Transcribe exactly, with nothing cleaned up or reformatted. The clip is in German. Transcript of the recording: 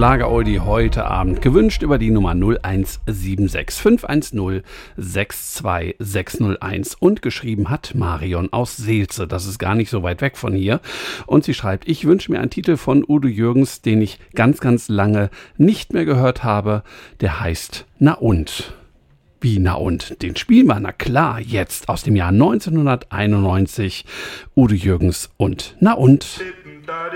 Schlager-Oldie heute Abend. Gewünscht über die Nummer null eins sieben sechs fünf eins null sechs zwei sechs null eins und geschrieben hat Marion aus Seelze. Das ist gar nicht so weit weg von hier. Und sie schreibt, ich wünsche mir einen Titel von Udo Jürgens, den ich ganz, ganz lange nicht mehr gehört habe. Der heißt Na und? Wie Na und? Den spielen wir, na klar, jetzt aus dem Jahr neunzehnhunderteinundneunzig. Udo Jürgens und Na und?